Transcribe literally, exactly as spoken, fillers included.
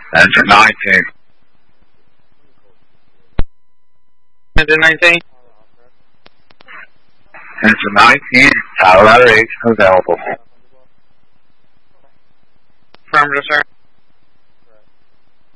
Engine nineteen. Engine nineteen. Engine nineteen, Tower eight, available. Affirmative, sir.